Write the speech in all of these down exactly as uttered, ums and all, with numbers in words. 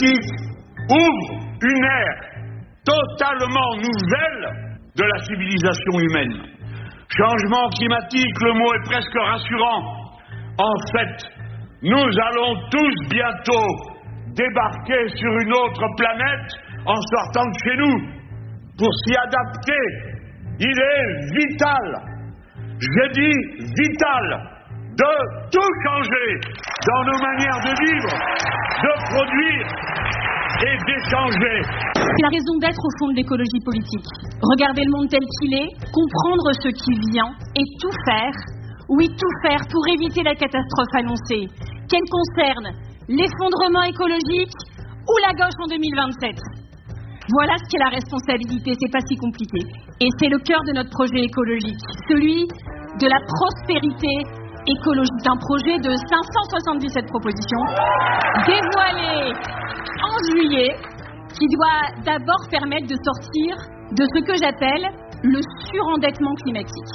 qui ouvre une ère totalement nouvelle de la civilisation humaine. Changement climatique, le mot est presque rassurant. En fait, nous allons tous bientôt débarquer sur une autre planète en sortant de chez nous. Pour s'y adapter, il est vital, je dis vital, de tout changer dans nos manières de vivre, de produire et d'échanger. C'est la raison d'être au fond de l'écologie politique. Regarder le monde tel qu'il est, comprendre ce qui vient et tout faire, oui tout faire pour éviter la catastrophe annoncée, qu'elle concerne l'effondrement écologique ou la gauche en deux mille vingt-sept. Voilà ce qu'est la responsabilité, c'est pas si compliqué. Et c'est le cœur de notre projet écologique, celui de la prospérité écologique, un projet de cinq cent soixante-dix-sept propositions dévoilé en juillet, qui doit d'abord permettre de sortir de ce que j'appelle le surendettement climatique.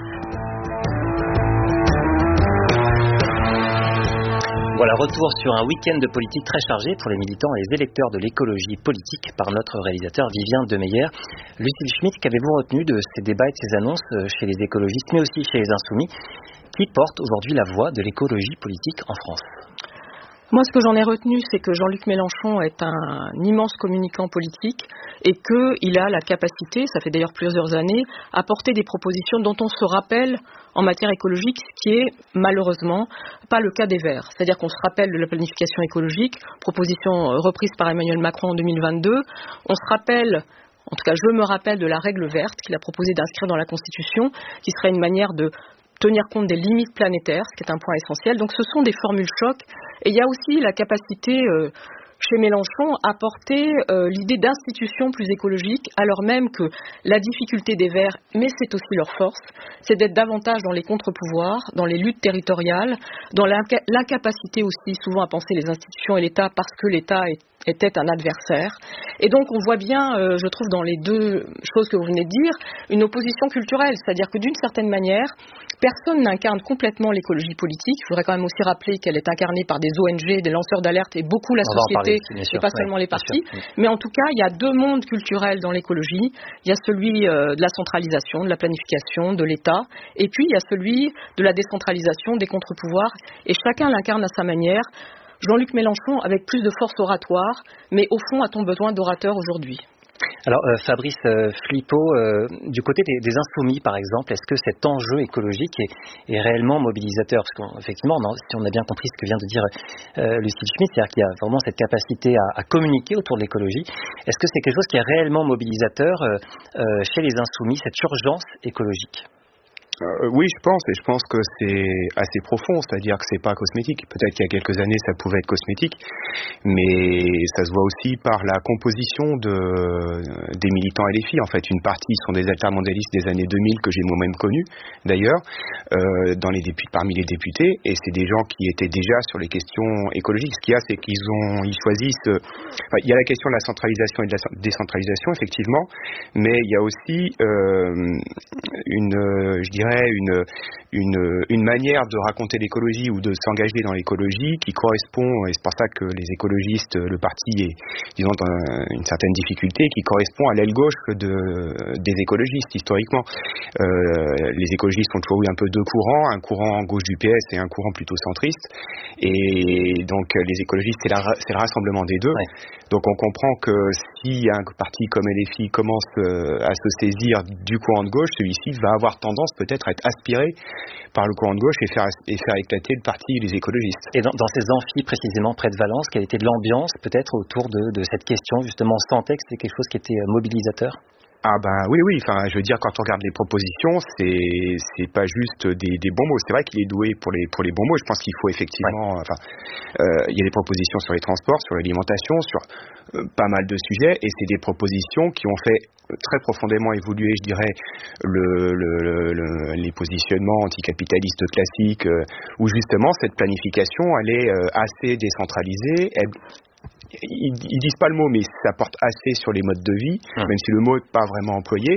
Voilà, retour sur un week-end de politique très chargé pour les militants et les électeurs de l'écologie politique par notre réalisateur Vivien Demeyer. Lucille Schmitt, qu'avez-vous retenu de ces débats et de ces annonces chez les écologistes, mais aussi chez les insoumis, qui portent aujourd'hui la voix de l'écologie politique en France? Moi, ce que j'en ai retenu, c'est que Jean-Luc Mélenchon est un immense communicant politique et qu'il a la capacité, ça fait d'ailleurs plusieurs années, à porter des propositions dont on se rappelle en matière écologique, ce qui est malheureusement pas le cas des Verts. C'est-à-dire qu'on se rappelle de la planification écologique, proposition reprise par Emmanuel Macron en deux mille vingt-deux. On se rappelle, en tout cas je me rappelle de la règle verte qu'il a proposé d'inscrire dans la Constitution, qui serait une manière de tenir compte des limites planétaires, ce qui est un point essentiel. Donc ce sont des formules chocs. Et il y a aussi la capacité euh, chez Mélenchon à porter euh, l'idée d'institutions plus écologiques, alors même que la difficulté des Verts, mais c'est aussi leur force, c'est d'être davantage dans les contre-pouvoirs, dans les luttes territoriales, dans l'inca- l'incapacité aussi souvent à penser les institutions et l'État parce que l'État est était un adversaire. Et donc on voit bien, euh, je trouve, dans les deux choses que vous venez de dire, une opposition culturelle. C'est-à-dire que d'une certaine manière, personne n'incarne complètement l'écologie politique. Il faudrait quand même aussi rappeler qu'elle est incarnée par des O N G, des lanceurs d'alerte et beaucoup la société, et pas seulement les partis. Mais en tout cas, il y a deux mondes culturels dans l'écologie. Il y a celui euh, de la centralisation, de la planification, de l'État, et puis il y a celui de la décentralisation, des contre-pouvoirs, et chacun l'incarne à sa manière. Jean-Luc Mélenchon avec plus de force oratoire, mais au fond, a-t-on besoin d'orateurs aujourd'hui ? Alors euh, Fabrice euh, Philippot, euh, du côté des, des insoumis par exemple, est-ce que cet enjeu écologique est, est réellement mobilisateur? Parce qu'effectivement, si on a bien compris ce que vient de dire euh, Lucille Schmitt, c'est-à-dire qu'il y a vraiment cette capacité à, à communiquer autour de l'écologie, est-ce que c'est quelque chose qui est réellement mobilisateur euh, euh, chez les insoumis, cette urgence écologique? Euh, oui, je pense, et je pense que c'est assez profond, c'est-à-dire que c'est pas cosmétique. Peut-être qu'il y a quelques années, ça pouvait être cosmétique, mais ça se voit aussi par la composition de, des militants L F I. En fait, une partie sont des altermondialistes des années deux mille que j'ai moi-même connus, d'ailleurs, euh, dans les députés, parmi les députés, et c'est des gens qui étaient déjà sur les questions écologiques. Ce qu'il y a, c'est qu'ils ont, ils choisissent. Euh, enfin, il y a la question de la centralisation et de la décentralisation, effectivement, mais il y a aussi euh, une, je dirais, Une, une, une manière de raconter l'écologie ou de s'engager dans l'écologie qui correspond, et c'est pour ça que les écologistes, le parti est, disons, dans une certaine difficulté, qui correspond à l'aile gauche de, des écologistes, historiquement. Euh, les écologistes ont toujours eu un peu deux courants, un courant gauche du P S et un courant plutôt centriste, et donc les écologistes, c'est, la, c'est le rassemblement des deux. Ouais. Donc on comprend que si un parti comme L F I commence à se saisir du courant de gauche, celui-ci va avoir tendance peut-être à être aspiré par le courant de gauche et faire, et faire éclater le parti et les écologistes. Et dans, dans ces amphis précisément près de Valence, quelle était l'ambiance peut-être autour de, de cette question justement sans texte? C'est quelque chose qui était mobilisateur? Ah ben oui, oui, enfin je veux dire, quand on regarde les propositions, c'est c'est pas juste des, des bons mots. C'est vrai qu'il est doué pour les pour les bons mots. Je pense qu'il faut effectivement, ouais. enfin, euh, il y a des propositions sur les transports, sur l'alimentation, sur euh, pas mal de sujets, et c'est des propositions qui ont fait très profondément évoluer, je dirais, le, le, le, le les positionnements anticapitalistes classiques, euh, où justement cette planification, elle est euh, assez décentralisée. Elle, Ils, ils disent pas le mot, mais ça porte assez sur les modes de vie, mmh. même si le mot n'est pas vraiment employé.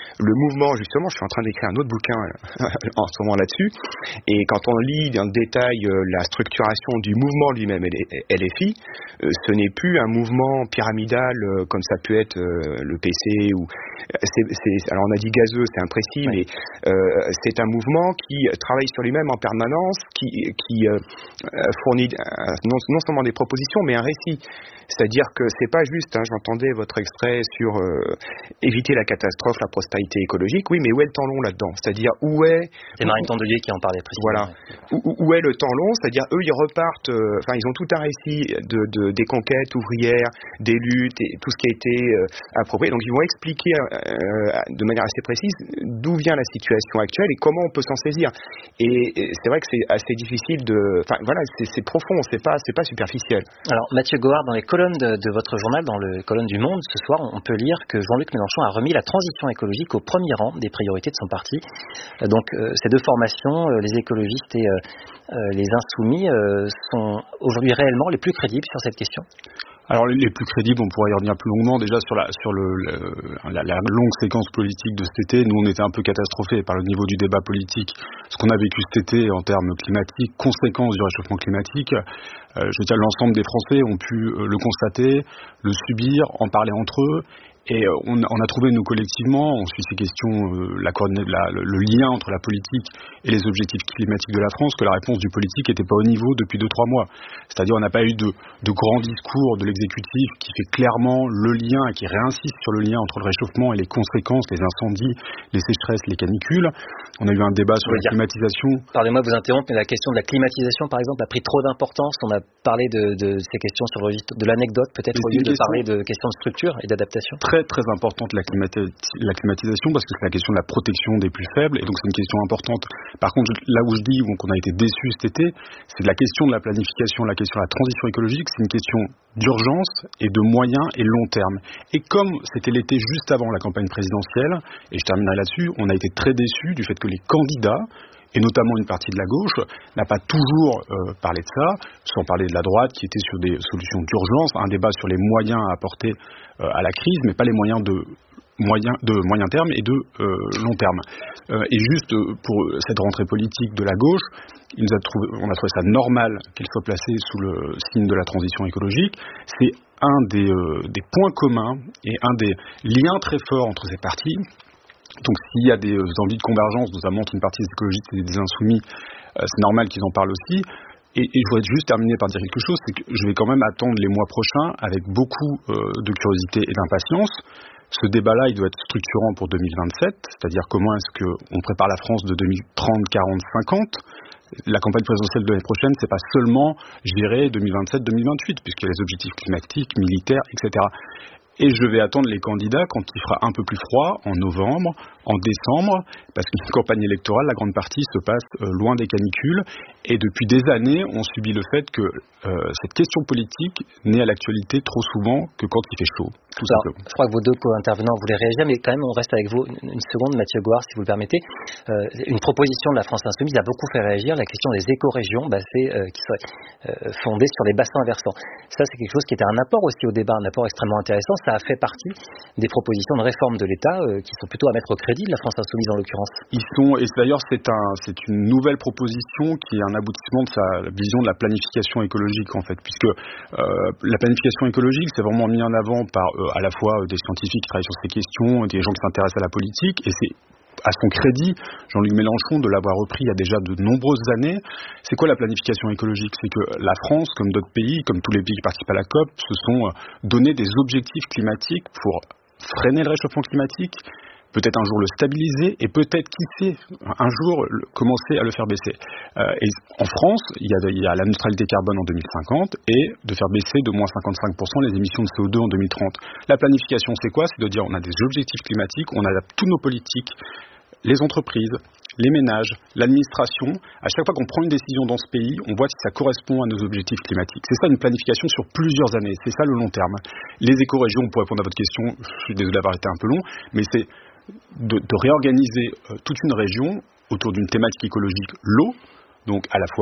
le mouvement, justement, je suis en train d'écrire un autre bouquin en ce moment là-dessus, et quand on lit dans le détail euh, la structuration du mouvement lui-même, L F I, euh, ce n'est plus un mouvement pyramidal euh, comme ça peut être euh, le P C, ou c'est, c'est, alors on a dit gazeux, c'est imprécis, ouais. mais euh, c'est un mouvement qui travaille sur lui-même en permanence, qui, qui euh, fournit euh, non, non seulement des propositions, mais un récit. C'est-à-dire que c'est pas juste, hein, j'entendais votre extrait sur euh, éviter la catastrophe, la prospérité écologique, oui, mais où est le temps long là-dedans? C'est-à-dire où est... C'est Marine Tondelier qui en parlait précisément. Voilà. Où, où est le temps long? C'est-à-dire eux, ils repartent, enfin, euh, ils ont tout un récit de, de, des conquêtes ouvrières, des luttes et tout ce qui a été euh, approprié. Donc ils vont expliquer euh, de manière assez précise d'où vient la situation actuelle et comment on peut s'en saisir. Et, et c'est vrai que c'est assez difficile de... Enfin, voilà, c'est, c'est profond, c'est pas, c'est pas superficiel. Alors, Mathieu Gohard, dans les colonnes de, de votre journal, dans les colonnes du Monde, ce soir, on peut lire que Jean-Luc Mélenchon a remis la transition écologique au premier rang des priorités de son parti. Donc, euh, ces deux formations, euh, les écologistes et euh, euh, les insoumis, euh, sont aujourd'hui réellement les plus crédibles sur cette question? Alors les, les plus crédibles, on pourrait y revenir plus longuement déjà sur la sur le, le la, la longue séquence politique de cet été. Nous, on était un peu catastrophés par le niveau du débat politique, ce qu'on a vécu cet été en termes climatiques, conséquences du réchauffement climatique. Euh, je veux dire, l'ensemble des Français ont pu euh, le constater, le subir, en parler entre eux. Et on, on a trouvé, nous, collectivement, on suit ces questions, euh, la, la, le, le lien entre la politique et les objectifs climatiques de la France, que la réponse du politique n'était pas au niveau depuis deux trois mois. C'est-à-dire, on n'a pas eu de, de grands discours de l'exécutif qui fait clairement le lien, qui réinsiste sur le lien entre le réchauffement et les conséquences, les incendies, les sécheresses, les canicules. On a eu un débat sur la climatisation. Pardonnez-moi de vous interrompre, mais la question de la climatisation, par exemple, a pris trop d'importance. On a parlé de, de ces questions sur le registre de l'anecdote, peut-être, au lieu de parler de questions de structure et d'adaptation. Très, très importante la, climati- la climatisation, parce que c'est la question de la protection des plus faibles, et donc c'est une question importante. Par contre, là où je dis qu'on a été déçus cet été, c'est de la question de la planification, la question de la transition écologique, c'est une question d'urgence et de moyen et long terme. Et comme c'était l'été juste avant la campagne présidentielle, et je terminerai là-dessus, on a été très déçus du fait que les candidats, et notamment une partie de la gauche, n'a pas toujours euh, parlé de ça, sans parler de la droite qui était sur des solutions d'urgence, un débat sur les moyens à apporter euh, à la crise, mais pas les moyens de moyen, de moyen terme et de euh, long terme. Euh, et juste pour cette rentrée politique de la gauche, il nous a trouvé, on a trouvé ça normal qu'il soit placé sous le signe de la transition écologique. C'est un des, euh, des points communs et un des liens très forts entre ces partis. Donc s'il y a des envies de convergence, notamment entre une partie des écologistes et des insoumis, euh, c'est normal qu'ils en parlent aussi. Et, et je voudrais juste terminer par dire quelque chose, c'est que je vais quand même attendre les mois prochains avec beaucoup euh, de curiosité et d'impatience. Ce débat-là, il doit être structurant pour deux mille vingt-sept, c'est-à-dire comment est-ce qu'on prépare la France de deux mille trente, quarante, cinquante. La campagne présidentielle de l'année prochaine, c'est pas seulement gérer deux mille vingt-sept, deux mille vingt-huit, puisqu'il y a les objectifs climatiques, militaires, et cetera. Et je vais attendre les candidats quand il fera un peu plus froid, en novembre, en décembre, parce qu'une campagne électorale, la grande partie se passe euh, loin des canicules. Et depuis des années, on subit le fait que euh, cette question politique n'est à l'actualité trop souvent que quand il fait chaud. Tout Alors, je crois que vos deux co-intervenants voulaient réagir, mais quand même, on reste avec vous une, une seconde, Mathieu Gohard, si vous le permettez. Euh, une proposition de la France Insoumise a beaucoup fait réagir, la question des écorégions basées, euh, qui seraient euh, fondées sur les bassins versants. Ça, c'est quelque chose qui était un apport aussi au débat, un apport extrêmement intéressant. Ça a fait partie des propositions de réforme de l'État euh, qui sont plutôt à mettre au crédit de la France Insoumise en l'occurrence. Ils sont, et d'ailleurs, c'est, un, c'est une nouvelle proposition qui est un aboutissement de sa vision de la planification écologique, en fait, puisque euh, la planification écologique, c'est vraiment mis en avant par euh, à la fois euh, des scientifiques qui travaillent sur ces questions, des gens qui s'intéressent à la politique, et c'est à son crédit, Jean-Luc Mélenchon, de l'avoir repris il y a déjà de nombreuses années. C'est quoi la planification écologique? C'est que la France, comme d'autres pays, comme tous les pays qui participent à la COP, se sont donné des objectifs climatiques pour freiner le réchauffement climatique, peut-être un jour le stabiliser et peut-être, qui sait, un jour le, commencer à le faire baisser. Euh, et en France, il y, a, il y a la neutralité carbone en deux mille cinquante et de faire baisser de moins cinquante-cinq pour cent les émissions de C O deux en deux mille trente. La planification, c'est quoi? C'est de dire on a des objectifs climatiques, on adapte toutes nos politiques, les entreprises, les ménages, l'administration. À chaque fois qu'on prend une décision dans ce pays, on voit si ça correspond à nos objectifs climatiques. C'est ça une planification sur plusieurs années, c'est ça le long terme. Les écorégions, pour répondre à votre question, je suis désolé d'avoir été un peu long, mais c'est De, de réorganiser euh, toute une région autour d'une thématique écologique, l'eau, donc à la fois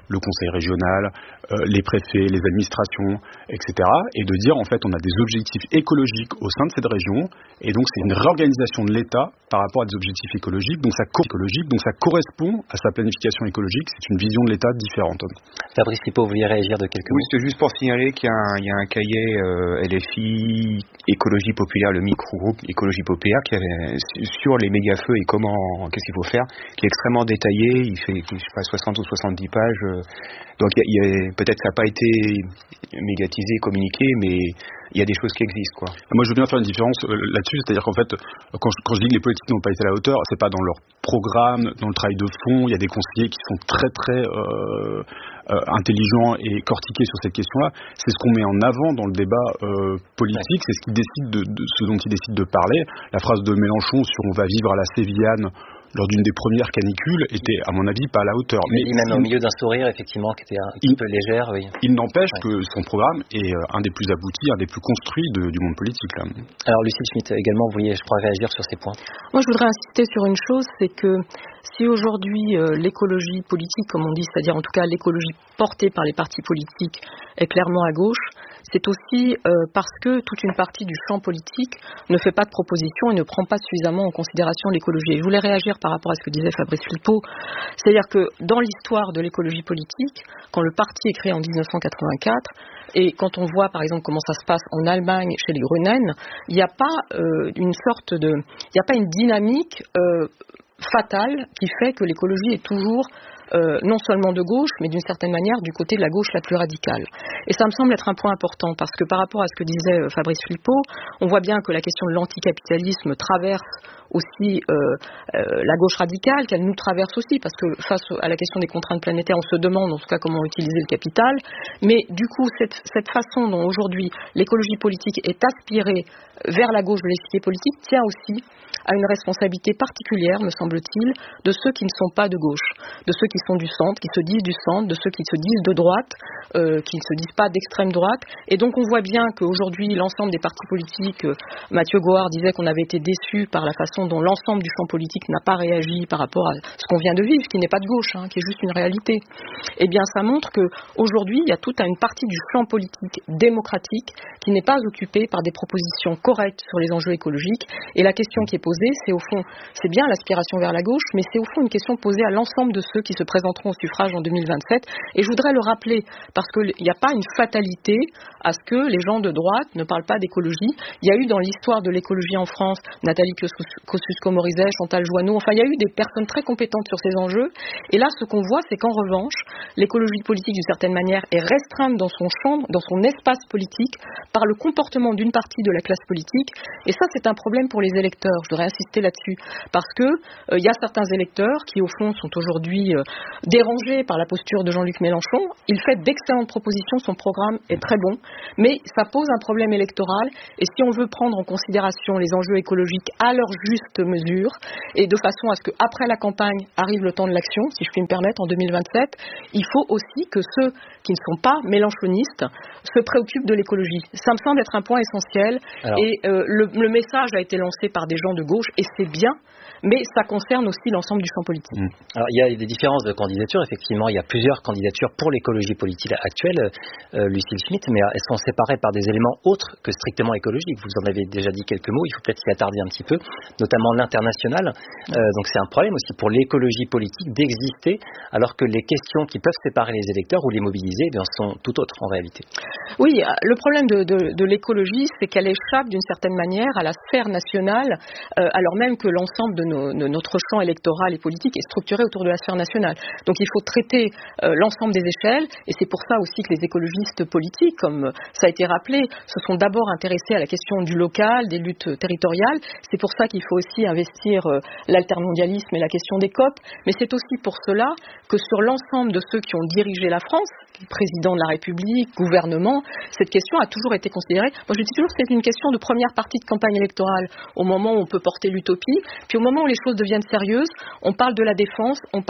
le conseil régional, euh, les préfets, les administrations, et cetera. Et de dire, en fait, on a des objectifs écologiques au sein de cette région, et donc c'est une réorganisation de l'État par rapport à des objectifs écologiques, donc ça, co- écologique, donc ça correspond à sa planification écologique, c'est une vision de l'État différente. Fabrice Lippot, vous vouliez réagir de quelques Oui, mots? c'était juste pour signaler qu'il y a un, il y a un cahier euh, L F I, Écologie Populaire, le micro-groupe Écologie Populaire, qui avait, sur les méga-feux et comment, qu'est-ce qu'il faut faire, qui est extrêmement détaillé, il fait, je sais pas, soixante ou soixante-dix pages, euh, donc il y a, il y a, peut-être que ça n'a pas été médiatisé, communiqué, mais il y a des choses qui existent, quoi. Moi, je veux bien faire une différence euh, là-dessus, c'est-à-dire qu'en fait, quand je, quand je dis que les politiques n'ont pas été à la hauteur, c'est pas dans leur programme, dans le travail de fond. Il y a des conseillers qui sont très très euh, euh, intelligents et cortiqués sur cette question-là. C'est ce qu'on met en avant dans le débat euh, politique, c'est ce qui décide de, de ce dont ils décident de parler. La phrase de Mélenchon sur "on va vivre à la Sévillane" lors d'une des premières canicules était, à mon avis, pas à la hauteur. Mais il même au milieu d'un sourire, effectivement, qui était un petit peu légère, oui. Il n'empêche Ouais. que son programme est un des plus aboutis, un des plus construits de, du monde politique, là. Alors, Lucille Schmitt, également, vous vouliez, je crois, réagir sur ces points. Moi, je voudrais insister sur une chose, c'est que si aujourd'hui euh, l'écologie politique, comme on dit, c'est-à-dire en tout cas l'écologie portée par les partis politiques, est clairement à gauche, c'est aussi euh, parce que toute une partie du champ politique ne fait pas de propositions et ne prend pas suffisamment en considération l'écologie. Et je voulais réagir par rapport à ce que disait Fabrice Lippot, c'est-à-dire que dans l'histoire de l'écologie politique, quand le parti est créé en dix-neuf cent quatre-vingt-quatre, et quand on voit par exemple comment ça se passe en Allemagne chez les Grünen, il n'y a pas euh, une sorte de, il n'y a pas une dynamique euh, fatale qui fait que l'écologie est toujours euh, non seulement de gauche, mais d'une certaine manière du côté de la gauche la plus radicale. Et ça me semble être un point important, parce que par rapport à ce que disait euh, Fabrice Lippot, on voit bien que la question de l'anticapitalisme traverse aussi euh, euh, la gauche radicale, qu'elle nous traverse aussi, parce que face à la question des contraintes planétaires, on se demande en tout cas comment utiliser le capital, mais du coup cette, cette façon dont aujourd'hui l'écologie politique est aspirée vers la gauche de l'échiquier politique tient aussi à une responsabilité particulière, me semble-t-il, de ceux qui ne sont pas de gauche, de ceux qui sont du centre, qui se disent du centre, de ceux qui se disent de droite, euh, qui ne se disent pas d'extrême droite. Et donc on voit bien qu'aujourd'hui, l'ensemble des partis politiques, euh, Mathieu Goard disait qu'on avait été déçus par la façon dont l'ensemble du champ politique n'a pas réagi par rapport à ce qu'on vient de vivre, qui n'est pas de gauche, hein, qui est juste une réalité. Eh bien, ça montre qu'aujourd'hui, il y a toute une partie du champ politique démocratique qui n'est pas occupée par des propositions correctes sur les enjeux écologiques. Et la question qui est posée, c'est au fond, c'est bien l'aspiration vers la gauche, mais c'est au fond une question posée à l'ensemble de ceux qui se présenteront au suffrage en deux mille vingt-sept. Et je voudrais le rappeler, parce qu'il n'y a pas une fatalité à ce que les gens de droite ne parlent pas d'écologie. Il y a eu dans l'histoire de l'écologie en France, Nathalie Kosciusko-Morizet, Chantal Joanneau, enfin il y a eu des personnes très compétentes sur ces enjeux. Et là, ce qu'on voit, c'est qu'en revanche, l'écologie politique, d'une certaine manière, est restreinte dans son champ, dans son espace politique, par le comportement d'une partie de la classe politique. Et ça, c'est un problème pour les électeurs. Je voudrais insister là-dessus. Parce que euh, il y a certains électeurs qui, au fond, sont aujourd'hui euh, dérangés par la posture de Jean-Luc Mélenchon. Il fait d'excellentes propositions, son programme est très bon, mais ça pose un problème électoral. Et si on veut prendre en considération les enjeux écologiques à leur juste mesure, et de façon à ce qu'après la campagne arrive le temps de l'action, si je puis me permettre, en deux mille vingt-sept, il faut aussi que ceux qui ne sont pas mélenchonistes se préoccupent de l'écologie. Ça me semble être un point essentiel. Alors, et euh, le, le message a été lancé par des gens de gauche, et c'est bien, mais ça concerne aussi l'ensemble du champ politique. Mmh. Alors, il y a des différences de candidature, effectivement. Il y a plusieurs candidatures pour l'écologie politique actuelle, euh, Lucille Schmitt, mais elles sont séparées par des éléments autres que strictement écologiques. Vous en avez déjà dit quelques mots, il faut peut-être s'y attarder un petit peu, notamment l'international. Euh, donc c'est un problème aussi pour l'écologie politique d'exister, alors que les questions qui peuvent séparer les électeurs ou les mobiliser eh bien, sont tout autres en réalité. Oui, le problème de, de, de l'écologie, c'est qu'elle échappe d'une certaine manière à la sphère nationale, euh, alors même que l'ensemble de, nos, de notre champ électoral et politique est structuré autour de la sphère nationale. Donc il faut traiter euh, l'ensemble des échelles, et c'est pour ça aussi que les écologistes politiques, comme ça a été rappelé, se sont d'abord intéressés à la question du local, des luttes territoriales. C'est pour ça qu'il faut aussi investir euh, l'altermondialisme et la question des C O P, mais c'est aussi pour cela que sur l'ensemble de ceux qui ont dirigé la France, président de la République, gouvernement, cette question a toujours été considérée. Moi, je dis toujours que c'est une question de première partie de campagne électorale, au moment où on peut porter l'utopie, puis au moment où les choses deviennent sérieuses, on parle de la défense, on parle du budget,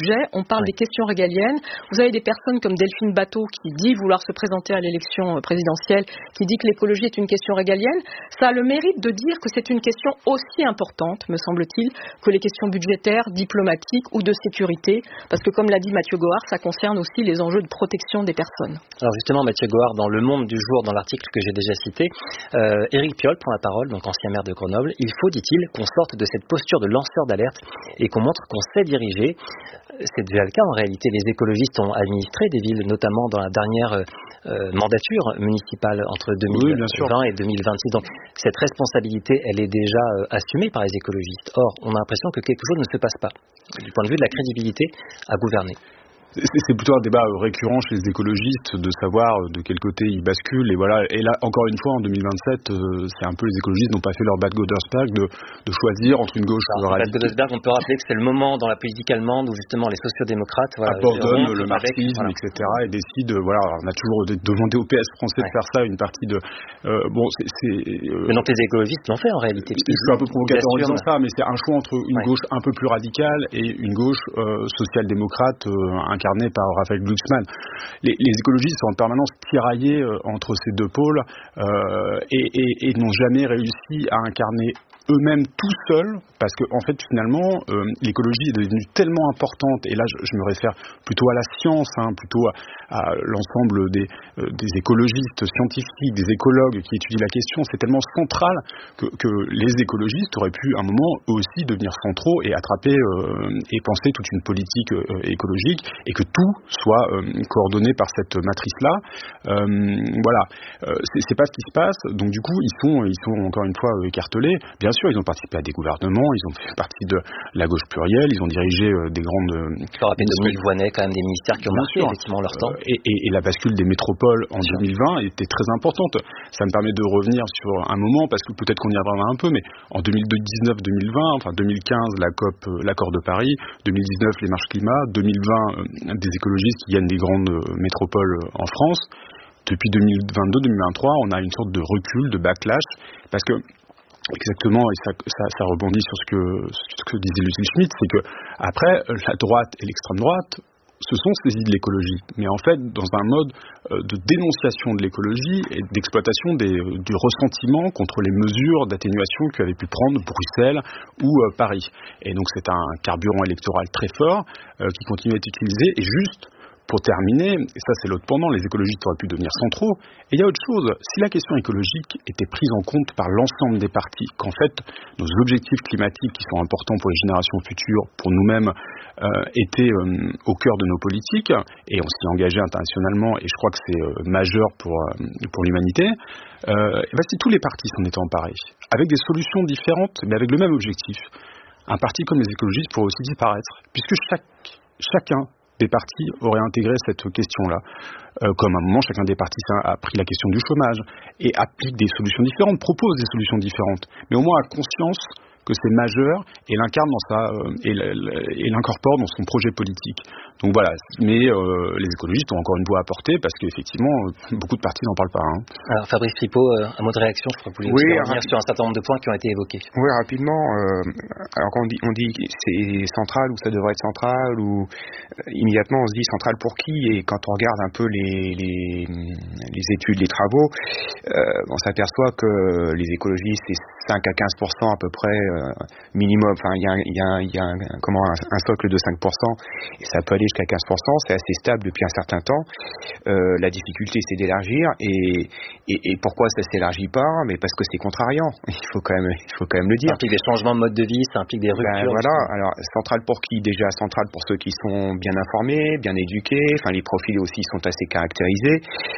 sujet, on parle oui. des questions régaliennes. Vous avez des personnes comme Delphine Batteau qui dit vouloir se présenter à l'élection présidentielle, qui dit que l'écologie est une question régalienne. Ça a le mérite de dire que c'est une question aussi importante, me semble-t-il, que les questions budgétaires, diplomatiques ou de sécurité, parce que comme l'a dit Mathieu Gohard, ça concerne aussi les enjeux de protection des personnes. Alors justement, Mathieu Gohard, dans Le Monde du jour, dans l'article que j'ai déjà cité, euh, Éric Piolle prend la parole, donc ancien maire de Grenoble. Il faut, dit-il, qu'on sorte de cette posture de lanceur d'alerte et qu'on montre qu'on sait diriger. C'est déjà le cas en réalité. Les écologistes ont administré des villes, notamment dans la dernière euh, mandature municipale entre deux mille vingt oui, et deux mille vingt-six. Donc cette responsabilité, elle est déjà euh, assumée par les écologistes. Or, on a l'impression que quelque chose ne se passe pas, du point de vue de la crédibilité à gouverner. C'est plutôt un débat récurrent chez les écologistes de savoir de quel côté ils basculent. Et voilà. Et là, encore une fois, en deux mille vingt-sept, c'est un peu les écologistes n'ont pas fait leur Bad Godesberg de, de choisir entre une gauche radicale. Bad Godesberg, on peut rappeler que c'est le moment dans la politique allemande où justement les sociodémocrates voilà, abandonnent le marxisme, avec, voilà. et cetera. Et décident, voilà, on a toujours demandé au P S français ouais. de faire ça, une partie de. Euh, bon, c'est. Euh, mais donc les écologistes l'ont fait en réalité. Je suis un peu provocateur en disant ça, mais c'est un choix entre une ouais. gauche un peu plus radicale et une gauche euh, social-démocrate. Euh, incarné par Raphaël Glucksmann. Les, les écologistes sont en permanence tiraillés euh, entre ces deux pôles euh, et, et, et n'ont jamais réussi à incarner eux-mêmes tout seuls, parce que en fait finalement euh, l'écologie est devenue tellement importante, et là je, je me réfère plutôt à la science, hein, plutôt à, à l'ensemble des, euh, des écologistes scientifiques, des écologues qui étudient la question, c'est tellement central que, que les écologistes auraient pu à un moment eux aussi devenir centraux et attraper euh, et penser toute une politique euh, écologique, et que tout soit euh, coordonné par cette matrice-là. Euh, voilà, euh, c'est, c'est pas ce qui se passe, donc du coup ils sont, ils sont encore une fois écartelés. Bien sûr, ils ont participé à des gouvernements, ils ont fait partie de la gauche plurielle, ils ont dirigé euh, des grandes... Euh, Je rappelle Dominique Voynet, quand même des ministères qui ont marqué effectivement leur temps. Euh, et, et, et la bascule des métropoles en deux mille vingt était très importante. Ça me permet de revenir sur un moment, parce que peut-être qu'on y reviendra un peu, mais en deux mille dix-neuf deux mille vingt, enfin deux mille quinze, la COP, euh, l'accord de Paris, deux mille dix-neuf, les marches climat, deux mille vingt, euh, des écologistes qui gagnent des grandes euh, métropoles euh, en France. Depuis deux mille vingt-deux deux mille vingt-trois, on a une sorte de recul, de backlash, parce que exactement, et ça, ça, ça rebondit sur ce que, ce que disait Lucille Schmitt, c'est que après, la droite et l'extrême droite se sont saisis de l'écologie, mais en fait dans un mode de dénonciation de l'écologie et d'exploitation des, du ressentiment contre les mesures d'atténuation qu'avait pu prendre Bruxelles ou euh, Paris. Et donc c'est un carburant électoral très fort euh, qui continue à être utilisé. Et juste pour terminer, et ça c'est l'autre pendant, les écologistes auraient pu devenir centraux. Et il y a autre chose, si la question écologique était prise en compte par l'ensemble des partis, qu'en fait nos objectifs climatiques qui sont importants pour les générations futures, pour nous-mêmes, euh, étaient euh, au cœur de nos politiques, et on s'y est engagé internationalement, et je crois que c'est euh, majeur pour, euh, pour l'humanité, euh, et ben si tous les partis s'en étaient emparés, avec des solutions différentes, mais avec le même objectif, un parti comme les écologistes pourrait aussi disparaître, puisque chaque, chacun des partis auraient intégré cette question-là. Euh, comme à un moment, chacun des partis a pris la question du chômage et applique des solutions différentes, propose des solutions différentes, mais au moins a conscience que c'est majeur et l'incarne dans sa euh, et, et l'incorpore dans son projet politique. Donc voilà, mais euh, les écologistes ont encore une voix à porter, parce qu'effectivement beaucoup de partis n'en parlent pas. Hein. Alors Fabrice Philippot, euh, un mot de réaction, je crois que vous voulez oui, revenir sur un certain nombre de points qui ont été évoqués. Oui, rapidement. Euh, alors quand on dit, on dit que c'est central ou ça devrait être central, ou euh, immédiatement on se dit central pour qui, et quand on regarde un peu les, les, les études, les travaux, euh, on s'aperçoit que les écologistes c'est cinq à quinze pour cent à peu près euh, minimum, enfin il y a, y a, y a un, comment, un, un socle de cinq pour cent et ça peut aller jusqu'à quinze pour cent, c'est assez stable depuis un certain temps. Euh, la difficulté c'est d'élargir, et, et, et pourquoi ça s'élargit pas? Mais parce que c'est contrariant, il faut quand même, il faut quand même le dire. Ça implique des changements de mode de vie, ça implique des ruptures. Ben voilà, alors central pour qui? Déjà central pour ceux qui sont bien informés, bien éduqués, enfin les profils aussi sont assez caractérisés.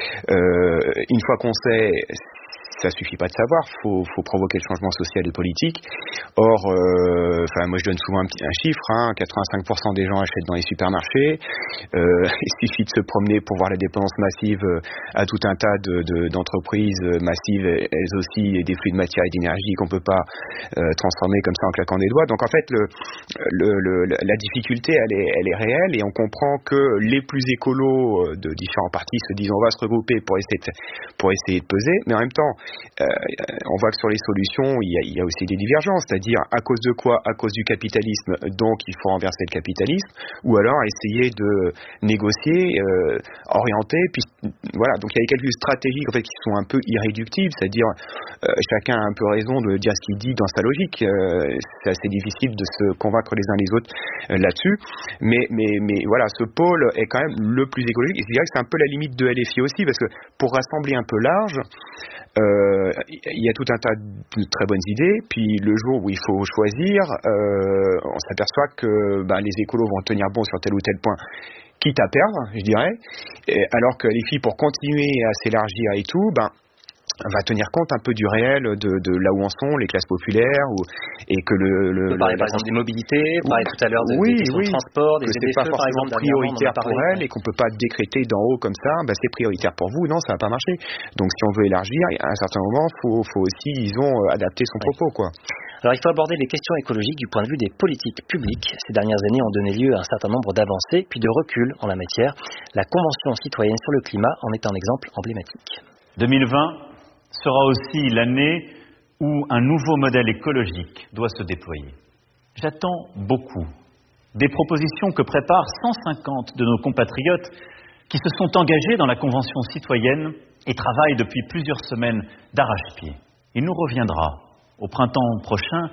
Euh, une fois qu'on sait, ça suffit pas de savoir, faut, faut provoquer le changement social et politique. Or, euh, enfin, moi je donne souvent un, petit, un chiffre, hein, quatre-vingt-cinq pour cent des gens achètent dans les supermarchés. Euh, il suffit de se promener pour voir la dépendance massive à tout un tas de, de, d'entreprises massives, elles aussi, et des flux de matière et d'énergie qu'on peut pas euh, transformer comme ça en claquant des doigts. Donc en fait, le, le, le, la difficulté, elle est, elle est réelle, et on comprend que les plus écolos de différents partis se disent on va se regrouper pour essayer de, pour essayer de peser, mais en même temps, euh, on voit que sur les solutions, il y, a, il y a aussi des divergences, c'est-à-dire à cause de quoi? À cause du capitalisme, donc il faut renverser le capitalisme, ou alors essayer de négocier, euh, orienter, puis voilà. Donc il y a des calculs stratégiques en fait qui sont un peu irréductibles, c'est-à-dire euh, chacun a un peu raison de dire ce qu'il dit dans sa logique. Euh, c'est assez difficile de se convaincre les uns les autres euh, là-dessus, mais, mais, mais voilà, ce pôle est quand même le plus écologique, et je dirais que c'est un peu la limite de L F I aussi, parce que pour rassembler un peu large, euh, il y a tout un tas de très bonnes idées, puis le jour où il faut choisir, euh, on s'aperçoit que bah, les écolos vont tenir bon sur tel ou tel point, quitte à perdre, je dirais, et alors que L F I, pour continuer à s'élargir et tout, ben, va tenir compte un peu du réel de, de là où en sont les classes populaires, ou, et que le... le on parlait le, par exemple des mobilités, on parlait tout à l'heure de, oui, des questions oui, de transport, des que c'est pas forcément prioritaire pour elle, et qu'on peut pas décréter d'en haut comme ça, bah c'est prioritaire pour vous, non, ça va pas marcher. Donc si on veut élargir, à un certain moment, faut, faut aussi, disons, adapter son propos, quoi. Alors il faut aborder les questions écologiques du point de vue des politiques publiques. Ces dernières années ont donné lieu à un certain nombre d'avancées, puis de reculs en la matière. La Convention citoyenne sur le climat en est un exemple emblématique. deux mille vingt sera aussi l'année où un nouveau modèle écologique doit se déployer. J'attends beaucoup des propositions que préparent cent cinquante de nos compatriotes qui se sont engagés dans la Convention citoyenne et travaillent depuis plusieurs semaines d'arrache-pied. Il nous reviendra, au printemps prochain,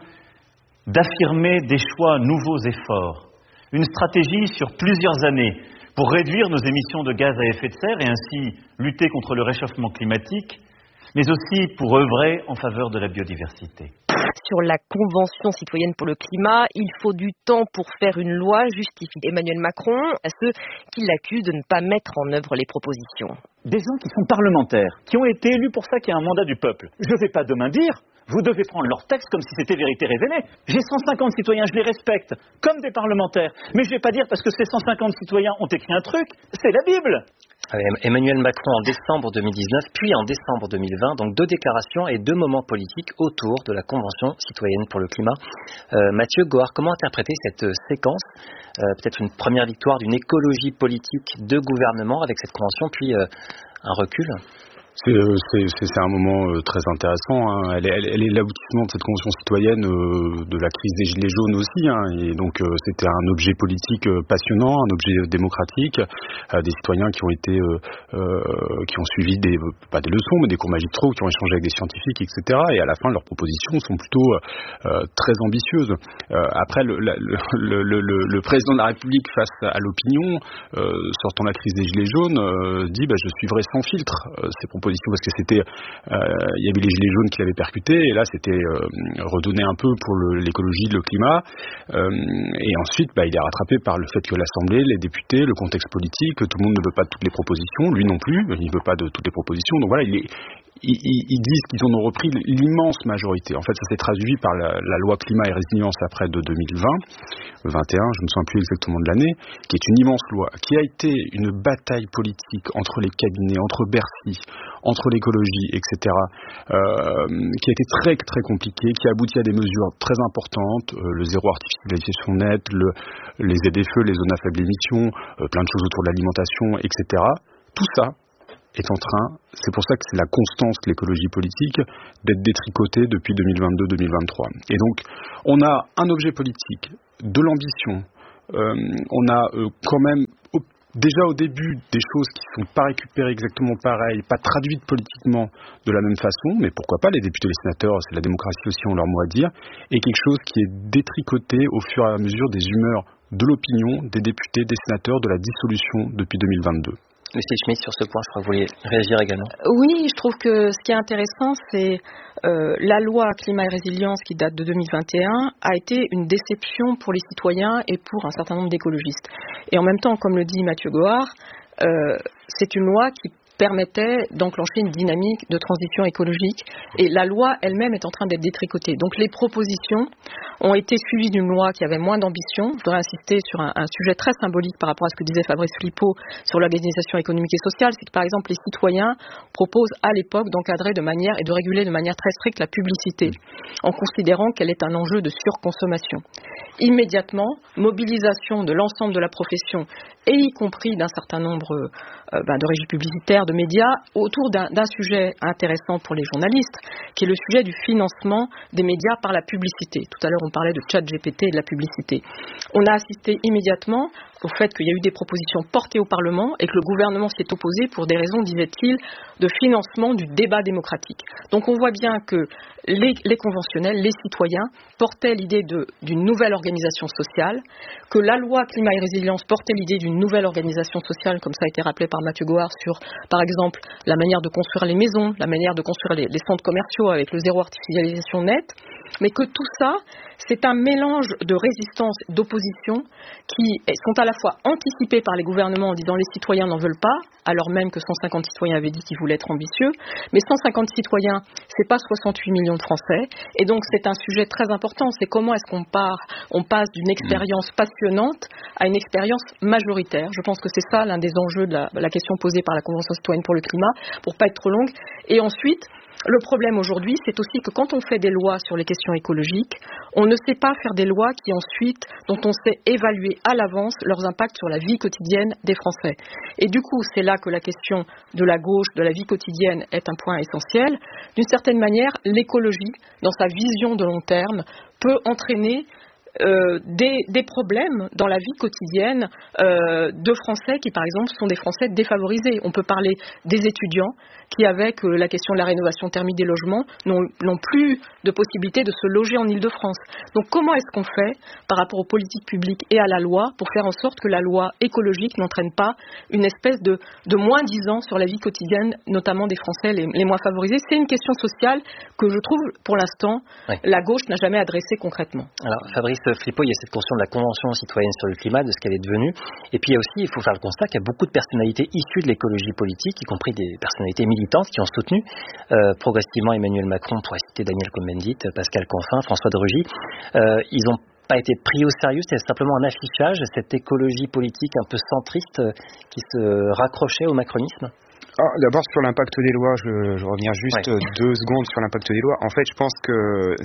d'affirmer des choix nouveaux et forts, une stratégie sur plusieurs années pour réduire nos émissions de gaz à effet de serre et ainsi lutter contre le réchauffement climatique, mais aussi pour œuvrer en faveur de la biodiversité. Sur la Convention citoyenne pour le climat, il faut du temps pour faire une loi, justifie Emmanuel Macron à ceux qui l'accusent de ne pas mettre en œuvre les propositions. Des gens qui sont parlementaires, qui ont été élus pour ça, qui ont un mandat du peuple. Je ne vais pas demain dire, vous devez prendre leur texte comme si c'était vérité révélée. J'ai cent cinquante citoyens, je les respecte, comme des parlementaires. Mais je ne vais pas dire parce que ces cent cinquante citoyens ont écrit un truc, c'est la Bible. Emmanuel Macron en décembre deux mille dix-neuf, puis en décembre deux mille vingt, donc deux déclarations et deux moments politiques autour de la Convention citoyenne pour le climat. Euh, Mathieu Goard, comment interpréter cette séquence, euh, peut-être une première victoire d'une écologie politique de gouvernement avec cette convention, puis euh, un recul? C'est, c'est, c'est un moment euh, très intéressant. Hein. Elle, est, elle, elle est l'aboutissement de cette convention citoyenne euh, de la crise des Gilets jaunes aussi. Hein. Et donc euh, c'était un objet politique euh, passionnant, un objet démocratique, euh, des citoyens qui ont été, euh, euh, qui ont suivi des, pas des leçons, mais des cours magistraux, qui ont échangé avec des scientifiques, et cetera. Et à la fin, leurs propositions sont plutôt euh, très ambitieuses. Euh, après, le, le, le, le, le président de la République face à l'opinion, euh, sortant la crise des Gilets jaunes, euh, dit bah, je suivrai sans filtre euh, ces propositions. Parce que c'était, euh, il y avait les gilets jaunes qui l'avaient percuté, et là c'était euh, redonné un peu pour le, l'écologie, le climat, euh, et ensuite bah, il est rattrapé par le fait que l'Assemblée, les députés, le contexte politique, tout le monde ne veut pas de toutes les propositions, lui non plus, il ne veut pas de toutes les propositions, donc voilà, il est Ils, ils disent qu'ils en ont repris l'immense majorité. En fait, ça s'est traduit par la, la loi climat et résilience après de deux mille vingt, vingt et un, je ne me souviens plus exactement de l'année, qui est une immense loi, qui a été une bataille politique entre les cabinets, entre Bercy, entre l'écologie, et cetera, euh, qui a été très très compliquée, qui a abouti à des mesures très importantes, euh, le zéro artificialisation nette, le, les Z F E, les zones à faible émission, euh, plein de choses autour de l'alimentation, et cetera. Tout ça est en train, c'est pour ça que c'est la constance de l'écologie politique, d'être détricotée depuis deux mille vingt-deux deux mille vingt-trois. Et donc, on a un objet politique, de l'ambition, euh, on a euh, quand même, au, déjà au début, des choses qui ne sont pas récupérées exactement pareil, pas traduites politiquement de la même façon, mais pourquoi pas, les députés et les sénateurs, c'est la démocratie aussi, ont leur mot à dire, et quelque chose qui est détricoté au fur et à mesure des humeurs de l'opinion, des députés, des sénateurs, de la dissolution depuis deux mille vingt-deux. Monsieur Schmitt, sur ce point, je crois que vous vouliez réagir également. Oui, je trouve que ce qui est intéressant, c'est euh, la loi climat et résilience qui date de deux mille vingt et un a été une déception pour les citoyens et pour un certain nombre d'écologistes. Et en même temps, comme le dit Mathieu Goard, euh, c'est une loi qui permettait d'enclencher une dynamique de transition écologique, et la loi elle-même est en train d'être détricotée. Donc les propositions ont été suivis d'une loi qui avait moins d'ambition. Je voudrais insister sur un, un sujet très symbolique par rapport à ce que disait Fabrice Flippo sur l'organisation économique et sociale, c'est que par exemple les citoyens proposent à l'époque d'encadrer de manière et de réguler de manière très stricte la publicité, en considérant qu'elle est un enjeu de surconsommation. Immédiatement, mobilisation de l'ensemble de la profession, et y compris d'un certain nombre euh, ben, de régies publicitaires, de médias, autour d'un, d'un sujet intéressant pour les journalistes, qui est le sujet du financement des médias par la publicité. Tout à l'heure, on parlait de ChatGPT et de la publicité. On a assisté immédiatement au fait qu'il y a eu des propositions portées au Parlement et que le gouvernement s'y est opposé pour des raisons, disait-il, de financement du débat démocratique. Donc on voit bien que les, les conventionnels, les citoyens, portaient l'idée de, d'une nouvelle organisation sociale, que la loi climat et résilience portait l'idée d'une nouvelle organisation sociale, comme ça a été rappelé par Mathieu Goard, sur, par exemple, la manière de construire les maisons, la manière de construire les, les centres commerciaux avec le zéro artificialisation nette, mais que tout ça, c'est un mélange de résistance, d'opposition, qui sont à la fois anticipés par les gouvernements en disant les citoyens n'en veulent pas, alors même que cent cinquante citoyens avaient dit qu'ils voulaient être ambitieux, mais cent cinquante citoyens, c'est pas soixante-huit millions de Français, et donc c'est un sujet très important, c'est comment est-ce qu'on part, on passe d'une expérience passionnante à une expérience majoritaire. Je pense que c'est ça l'un des enjeux de la, la question posée par la Convention citoyenne pour le climat, pour pas être trop longue, et ensuite, le problème aujourd'hui, c'est aussi que quand on fait des lois sur les questions écologiques, on ne sait pas faire des lois qui ensuite, dont on sait évaluer à l'avance leurs impacts sur la vie quotidienne des Français. Et du coup, c'est là que la question de la gauche, de la vie quotidienne, est un point essentiel. D'une certaine manière, l'écologie, dans sa vision de long terme, peut entraîner Euh, des, des problèmes dans la vie quotidienne euh, de Français qui, par exemple, sont des Français défavorisés. On peut parler des étudiants qui, avec euh, la question de la rénovation thermique des logements, n'ont, n'ont plus de possibilité de se loger en Île-de-France. Donc, comment est-ce qu'on fait par rapport aux politiques publiques et à la loi pour faire en sorte que la loi écologique n'entraîne pas une espèce de, de moins-disant sur la vie quotidienne, notamment des Français les, les moins favorisés? C'est une question sociale que je trouve, pour l'instant, oui. la gauche n'a jamais adressée concrètement. Alors, Fabrice Flippo, il y a cette conscience de la Convention citoyenne sur le climat, de ce qu'elle est devenue. Et puis il y a aussi, il faut faire le constat qu'il y a beaucoup de personnalités issues de l'écologie politique, y compris des personnalités militantes qui ont soutenu euh, progressivement Emmanuel Macron, pour citer Daniel Cohn-Bendit, Pascal Canfin, François de Rugy. Euh, ils n'ont pas été pris au sérieux, c'était simplement un affichage, cette écologie politique un peu centriste euh, qui se raccrochait au macronisme. Ah, d'abord sur l'impact des lois, je, je reviens juste ouais. deux secondes sur l'impact des lois. En fait, je pense que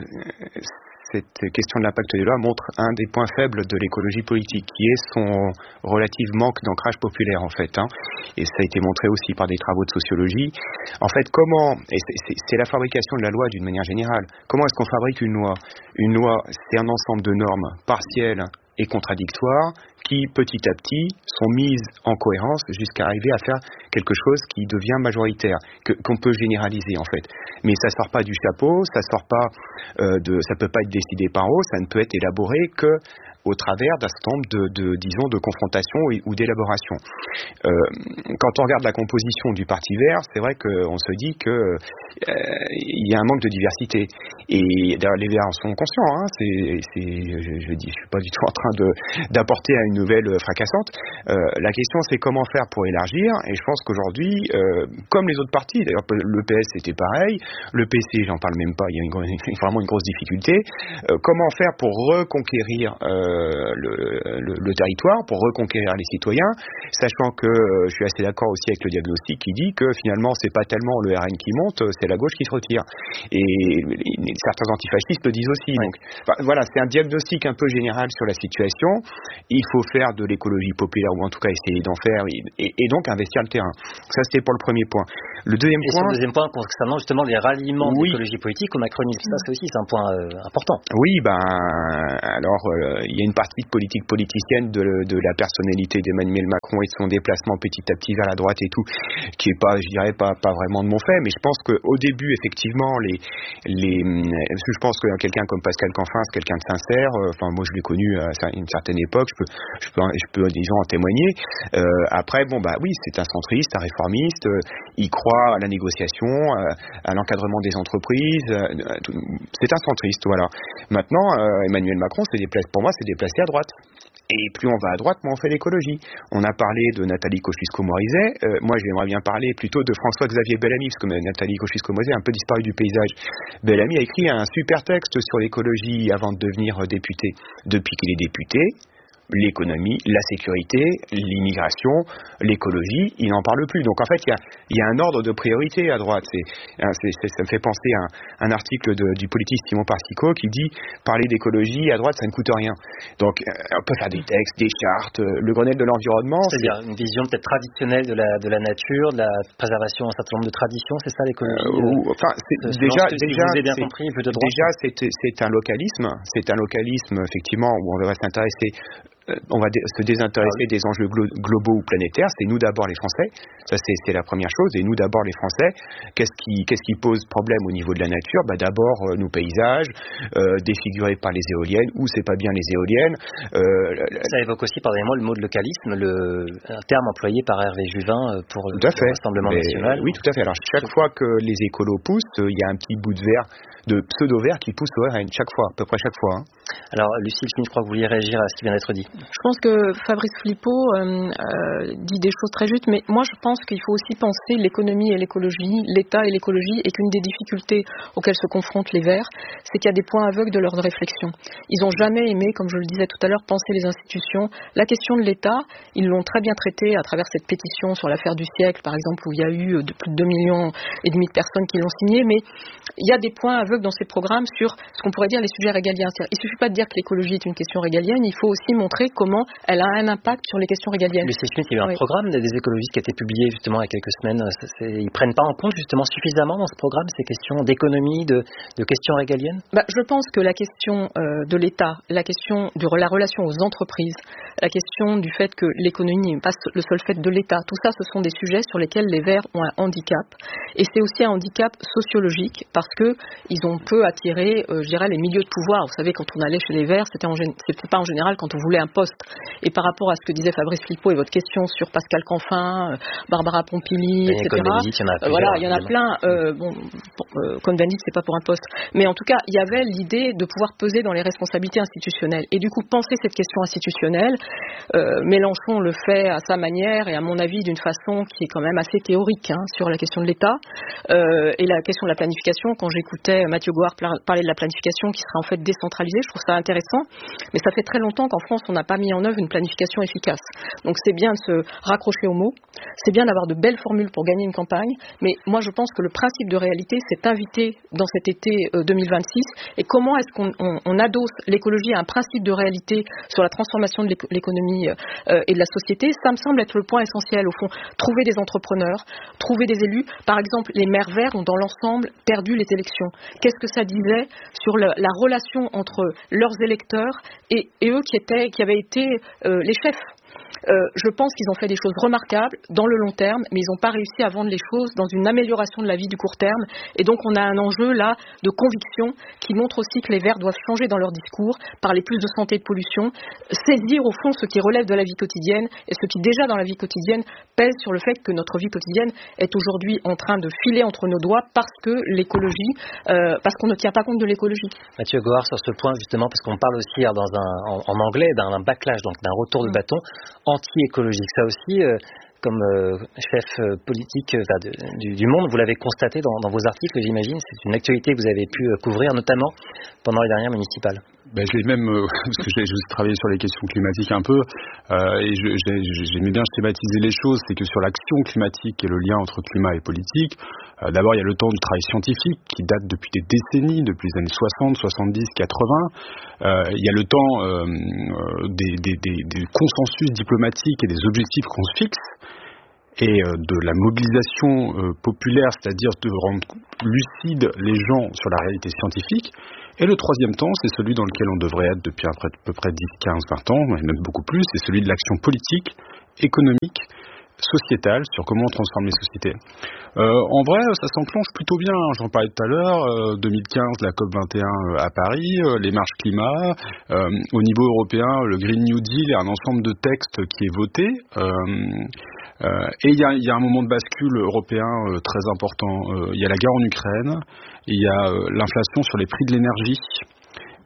cette question de l'impact des lois montre un des points faibles de l'écologie politique, qui est son relatif manque d'ancrage populaire, en fait. Hein. Et ça a été montré aussi par des travaux de sociologie. En fait, comment, et c'est, c'est, c'est la fabrication de la loi d'une manière générale, comment est-ce qu'on fabrique une loi? Une loi, c'est un ensemble de normes partielles et contradictoires qui, petit à petit, sont mises en cohérence jusqu'à arriver à faire quelque chose qui devient majoritaire, que, qu'on peut généraliser en fait. Mais ça sort pas du chapeau, ça sort pas euh, de, ça peut pas être décidé par haut, ça ne peut être élaboré que au travers d'un certain nombre de, de, disons, de confrontations ou d'élaborations. Euh, quand on regarde la composition du Parti Vert, c'est vrai qu'on se dit que euh, il y a un manque de diversité. Et d'ailleurs, les Verts en sont conscients. Hein, c'est, c'est, je, je dis, je suis pas du tout en train de d'apporter à une nouvelle fracassante. Euh, la question, c'est comment faire pour élargir. Et je pense qu'aujourd'hui, euh, comme les autres partis, d'ailleurs, le P S c'était pareil, le P C, j'en parle même pas. Il y a une, vraiment une grosse difficulté. Euh, comment faire pour reconquérir euh, Le, le, le territoire, pour reconquérir les citoyens, sachant que euh, je suis assez d'accord aussi avec le diagnostic qui dit que finalement c'est pas tellement le R N qui monte, c'est la gauche qui se retire. Et, et certains antifascistes le disent aussi. Ouais. Donc bah, voilà, c'est un diagnostic un peu général sur la situation. Il faut faire de l'écologie populaire, ou en tout cas essayer d'en faire, et, et donc investir le terrain. Ça c'était pour le premier point. Le deuxième et point. Le deuxième point concernant justement les ralliements oui. d'écologie politique au macronisme, ça c'est aussi c'est un point euh, important. Oui, ben alors il euh, y a une partie de politique politicienne de, de la personnalité d'Emmanuel Macron et de son déplacement petit à petit vers la droite et tout, qui est pas, je dirais, pas, pas vraiment de mon fait, mais je pense qu'au début, effectivement, les, les, parce que je pense que quelqu'un comme Pascal Canfin, c'est quelqu'un de sincère, enfin, moi je l'ai connu à une certaine époque, je peux, je peux, je peux disons, en témoigner. Euh, après, bon, bah oui, c'est un centriste, un réformiste, euh, il croit à la négociation, euh, à l'encadrement des entreprises, euh, c'est un centriste, voilà. Maintenant, euh, Emmanuel Macron, c'est des, pour moi, c'est des s'est placé à droite. Et plus on va à droite, moins on fait l'écologie. On a parlé de Nathalie Kosciusko-Morizet. Euh, moi, j'aimerais bien parler plutôt de François-Xavier Bellamy, parce que Nathalie Kosciusko-Morizet a un peu disparu du paysage. Bellamy a écrit un super texte sur l'écologie avant de devenir député. Depuis qu'il est député, l'économie, la sécurité, l'immigration, l'écologie, il n'en parle plus. Donc en fait, il y a, il y a un ordre de priorité à droite. C'est, c'est, c'est, ça me fait penser à un, un article de, du politiste Simon Parsico qui dit « Parler d'écologie à droite, ça ne coûte rien ». Donc on peut faire des textes, des chartes, le Grenelle de l'environnement. C'est-à-dire c'est... une vision peut-être traditionnelle de la, de la nature, de la préservation d'un certain nombre de traditions, c'est ça l'écologie euh, Enfin, c'est, euh, déjà, si déjà, vous avez bien compris, plutôt de droite. Déjà, c'est, c'est un localisme, c'est un localisme effectivement où on devrait s'intéresser. On va dé- se désintéresser des enjeux glo- globaux ou planétaires. C'est nous d'abord les Français. Ça, c'est, c'est la première chose. Et nous d'abord les Français. Qu'est-ce qui, qu'est-ce qui pose problème au niveau de la nature ? Bah, d'abord euh, nos paysages, euh, défigurés par les éoliennes, ou c'est pas bien les éoliennes. Euh, Ça évoque aussi, pardonnez-moi, le mot de localisme, le, un terme employé par Hervé Juvin pour le, tout à fait. le Rassemblement Mais, national. Oui, tout à fait. Alors chaque fois que les écolos poussent, il y a un petit bout de verre, de pseudo-vert qui pousse au R N. Chaque fois, à peu près chaque fois. Hein. Alors, Lucille Schmitt, je crois que vous vouliez réagir à ce qui vient d'être dit. Je pense que Fabrice Philippot euh, euh, dit des choses très justes, mais moi je pense qu'il faut aussi penser l'économie et l'écologie, l'État et l'écologie, et qu'une des difficultés auxquelles se confrontent les Verts, c'est qu'il y a des points aveugles de leur réflexion. Ils n'ont jamais aimé, comme je le disais tout à l'heure, penser les institutions. La question de l'État, ils l'ont très bien traitée à travers cette pétition sur l'affaire du siècle, par exemple, où il y a eu de plus de deux millions et demi de personnes qui l'ont signée, mais il y a des points aveugles dans ces programmes sur ce qu'on pourrait dire les sujets régaliens. C'est-à-dire, il ne suffit pas de dire que l'écologie est une question régalienne, il faut aussi montrer comment elle a un impact sur les questions régaliennes. Lucie Schmitt, il y a eu un oui. programme des écologistes qui a été publié justement il y a quelques semaines. C'est, ils ne prennent pas en compte justement suffisamment dans ce programme ces questions d'économie, de, de questions régaliennes ? Bah, je pense que la question euh, de l'État, la question de la relation aux entreprises, la question du fait que l'économie n'est pas le seul fait de l'État, tout ça, ce sont des sujets sur lesquels les Verts ont un handicap. Et c'est aussi un handicap sociologique parce qu'ils ont peu attiré, euh, je dirais, les milieux de pouvoir. Vous savez, quand on allait chez les Verts, c'était, en, c'était pas en général quand on voulait un poste. Et par rapport à ce que disait Fabrice Philippot et votre question sur Pascal Canfin, euh, Barbara Pompili, et cetera. Cohn-Bendit, il y en a euh, voilà, il y en a plein. Euh, bon, euh, Cohn-Bendit, c'est pas pour un poste. Mais en tout cas, il y avait l'idée de pouvoir peser dans les responsabilités institutionnelles. Et du coup, penser cette question institutionnelle, euh, Mélenchon le fait à sa manière et à mon avis d'une façon qui est quand même assez théorique hein, sur la question de l'État. Euh, et la question de la planification, quand j'écoutais Mathieu Gouard parler de la planification qui serait en fait décentralisée, je trouve ça intéressant, mais ça fait très longtemps qu'en France on n'a pas mis en œuvre une planification efficace. Donc c'est bien de se raccrocher aux mots, c'est bien d'avoir de belles formules pour gagner une campagne, mais moi je pense que le principe de réalité c'est invité dans cet été euh, deux mille vingt-six, et comment est-ce qu'on on, on adosse l'écologie à un principe de réalité sur la transformation de l'économie euh, et de la société, ça me semble être le point essentiel au fond. Trouver des entrepreneurs, trouver des élus. Par exemple, les maires verts ont dans l'ensemble perdu les élections. Qu'est-ce que ça disait sur le, la relation entre leurs électeurs et, et eux qui, étaient, qui avaient été euh, les chefs? Euh, je pense qu'ils ont fait des choses remarquables dans le long terme, mais ils n'ont pas réussi à vendre les choses dans une amélioration de la vie du court terme. Et donc on a un enjeu là de conviction qui montre aussi que les Verts doivent changer dans leur discours, parler plus de santé et de pollution, saisir au fond ce qui relève de la vie quotidienne et ce qui déjà dans la vie quotidienne pèse sur le fait que notre vie quotidienne est aujourd'hui en train de filer entre nos doigts parce que l'écologie, euh, parce qu'on ne tient pas compte de l'écologie. Mathieu Goard, sur ce point justement, parce qu'on parle aussi dans un, en, en anglais d'un backlash, donc d'un retour de bâton anti-écologique. Ça aussi, euh, comme euh, chef euh, politique euh, de, du, du Monde, vous l'avez constaté dans, dans vos articles, j'imagine. C'est une actualité que vous avez pu euh, couvrir, notamment pendant les dernières municipales. Ben, je l'ai même, euh, parce que j'ai juste travaillé sur les questions climatiques un peu, euh, et je, j'ai, j'aimais bien schématiser les choses, c'est que sur l'action climatique et le lien entre climat et politique, euh, d'abord il y a le temps du travail scientifique qui date depuis des décennies, depuis les années soixante, soixante-dix, quatre-vingts. Euh, il y a le temps euh, des, des, des, des consensus diplomatiques et des objectifs qu'on se fixe, et euh, de la mobilisation euh, populaire, c'est-à-dire de rendre lucides les gens sur la réalité scientifique. Et le troisième temps, c'est celui dans lequel on devrait être depuis à peu près dix, quinze, vingt ans, même beaucoup plus, c'est celui de l'action politique, économique, sociétale, sur comment on transforme les sociétés. Euh, en vrai, ça s'enclenche plutôt bien, j'en parlais tout à l'heure, euh, deux mille quinze, la COP vingt et un à Paris, euh, les marches climat, euh, au niveau européen, le Green New Deal et un ensemble de textes qui est voté. Euh, Euh, et il y a, y a un moment de bascule européen euh, très important. Il euh, y a la guerre en Ukraine, il y a euh, l'inflation sur les prix de l'énergie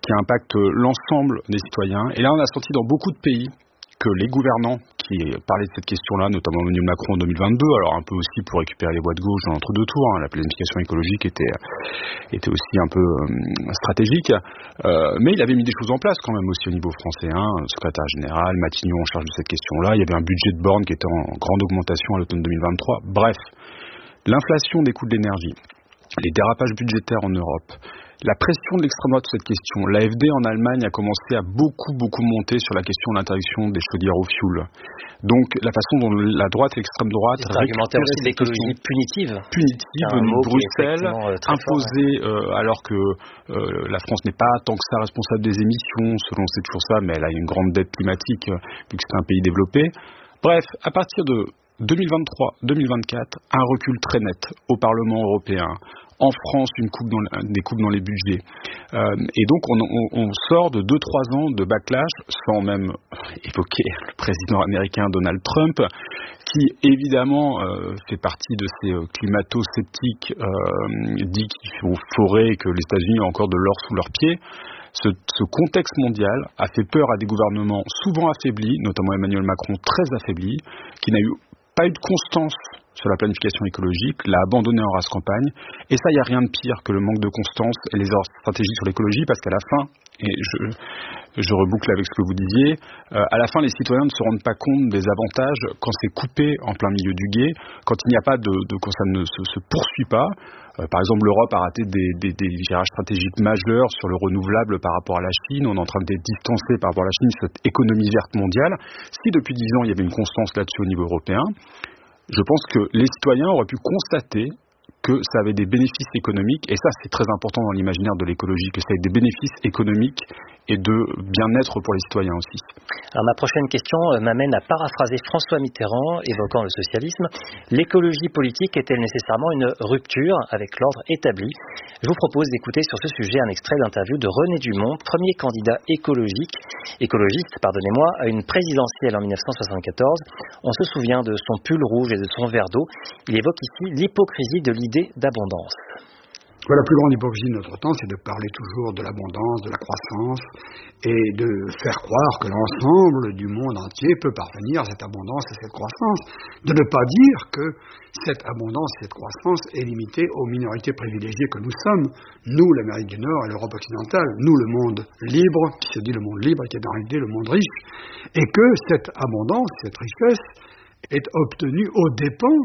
qui impacte l'ensemble des citoyens. Et là, on a senti dans beaucoup de pays que les gouvernants qui parlaient de cette question-là, notamment Emmanuel Macron en deux mille vingt-deux, alors un peu aussi pour récupérer les voix de gauche dans l'entre-deux tours, hein, la planification écologique était, était aussi un peu euh, stratégique, euh, mais il avait mis des choses en place quand même aussi au niveau français, hein, secrétaire général, Matignon en charge de cette question-là, il y avait un budget de borne qui était en grande augmentation à l'automne deux mille vingt-trois, bref, l'inflation des coûts de l'énergie, les dérapages budgétaires en Europe, la pression de l'extrême droite sur cette question. L'A F D en Allemagne a commencé à beaucoup, beaucoup monter sur la question de l'interdiction des chaudières au fioul. Donc, la façon dont la droite et l'extrême droite argumentaient aussi de l'écologie punitive. Punitive, venue de Bruxelles, imposée, euh, alors que euh, la France n'est pas tant que ça responsable des émissions, selon c'est toujours ça, mais elle a une grande dette climatique, euh, vu que c'est un pays développé. Bref, à partir de deux mille vingt-trois deux mille vingt-quatre, un recul très net au Parlement européen. En France, une coupe dans, des coupes dans les budgets. Euh, et donc, on, on, on sort de deux trois ans de backlash, sans même évoquer le président américain Donald Trump, qui évidemment euh, fait partie de ces euh, climato-sceptiques, euh, dit qu'il faudrait que les États-Unis ont encore de l'or sous leurs pieds. Ce, ce contexte mondial a fait peur à des gouvernements souvent affaiblis, notamment Emmanuel Macron très affaibli, qui n'a eu pas eu de constance sur la planification écologique, l'a abandonné en race campagne. Et ça, il n'y a rien de pire que le manque de constance et les stratégies sur l'écologie, parce qu'à la fin, et je, je reboucle avec ce que vous disiez, euh, à la fin, les citoyens ne se rendent pas compte des avantages quand c'est coupé en plein milieu du gué, quand il n'y a pas de, de quand ça ne se, se poursuit pas. Euh, par exemple, l'Europe a raté des, des, des virages stratégiques majeurs sur le renouvelable par rapport à la Chine. On est en train d'être distancé par rapport à la Chine, cette économie verte mondiale. Si depuis dix ans, il y avait une constance là-dessus au niveau européen, je pense que les citoyens auraient pu constater que ça avait des bénéfices économiques, et ça c'est très important dans l'imaginaire de l'écologie, que ça ait des bénéfices économiques et de bien-être pour les citoyens aussi. Alors ma prochaine question m'amène à paraphraser François Mitterrand, évoquant le socialisme. L'écologie politique est-elle nécessairement une rupture avec l'ordre établi ? Je vous propose d'écouter sur ce sujet un extrait d'interview de René Dumont, premier candidat écologique, écologiste, pardonnez-moi, à une présidentielle en dix-neuf cent soixante-quatorze. On se souvient de son pull rouge et de son verre d'eau. Il évoque ici l'hypocrisie de l'idée d'abondance. La plus grande hypocrisie de notre temps, c'est de parler toujours de l'abondance, de la croissance, et de faire croire que l'ensemble du monde entier peut parvenir à cette abondance et cette croissance. De ne pas dire que cette abondance et cette croissance est limitée aux minorités privilégiées que nous sommes, nous, l'Amérique du Nord et l'Europe occidentale, nous, le monde libre, qui se dit le monde libre, qui est en réalité le monde riche, et que cette abondance, cette richesse, est obtenue aux dépens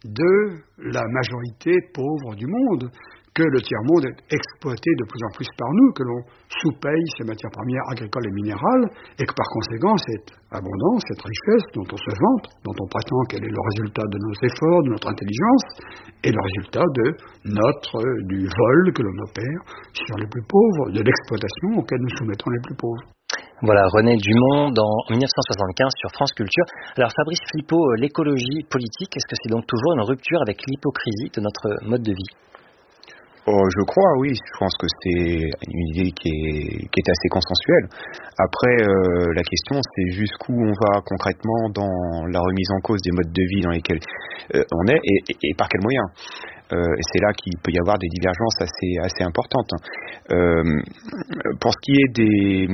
de la majorité pauvre du monde, que le tiers-monde est exploité de plus en plus par nous, que l'on sous-paye ces matières premières agricoles et minérales, et que par conséquent, cette abondance, cette richesse dont on se vante, dont on prétend qu'elle est le résultat de nos efforts, de notre intelligence, est le résultat de notre, du vol que l'on opère sur les plus pauvres, de l'exploitation auquel nous soumettons les plus pauvres. Voilà, René Dumont, dans dix-neuf cent soixante-quinze sur France Culture. Alors Fabrice Flippo, l'écologie politique, est-ce que c'est donc toujours une rupture avec l'hypocrisie de notre mode de vie ? Oh, je crois, oui. Je pense que c'est une idée qui est, qui est assez consensuelle. Après, euh, la question, c'est jusqu'où on va concrètement dans la remise en cause des modes de vie dans lesquels euh, on est et, et, et par quels moyens. Euh, et c'est là qu'il peut y avoir des divergences assez, assez importantes. Euh, pour ce qui est des...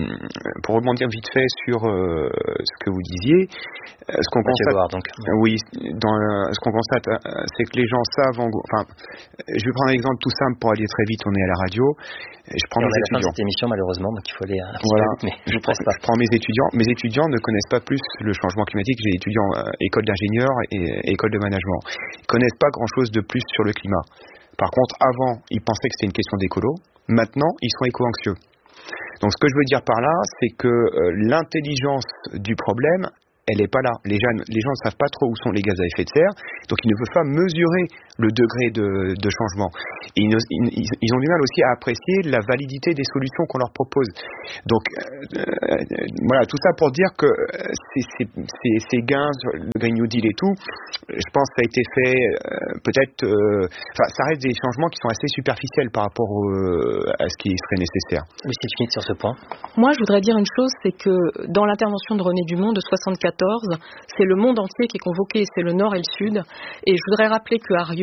Pour rebondir vite fait sur euh, ce que vous disiez, ce qu'on constate... Voir, donc. Oui, dans, ce qu'on constate, c'est que les gens savent... En, enfin, je vais prendre un exemple tout simple pour aller très vite, on est à la radio. Je prends et mes on est à la étudiants. fin de cette émission, malheureusement, donc il faut aller un petit voilà. peu vite, mais je je, prends, presse pas. je prends mes étudiants. Mes étudiants ne connaissent pas plus le changement climatique. J'ai des étudiants euh, école d'ingénieurs et école de management. Ils connaissent pas grand-chose de plus sur le climat. Par contre, avant, ils pensaient que c'était une question d'écolo. Maintenant, ils sont éco-anxieux. Donc, ce que je veux dire par là, c'est que euh, l'intelligence du problème, elle n'est pas là. Les gens, les gens ne savent pas trop où sont les gaz à effet de serre, donc ils ne peuvent pas mesurer le degré de, de changement. Et ils, ils, ils ont du mal aussi à apprécier la validité des solutions qu'on leur propose. Donc euh, euh, voilà, tout ça pour dire que ces, ces, ces, ces gains, le Green New Deal et tout, je pense que ça a été fait euh, peut-être... Enfin, euh, ça reste des changements qui sont assez superficiels par rapport au, à ce qui serait nécessaire. Lucie Schmitt sur ce point. Moi, je voudrais dire une chose, c'est que dans l'intervention de René Dumont de soixante-quatorze, c'est le monde entier qui est convoqué, c'est le Nord et le Sud. Et je voudrais rappeler que Ario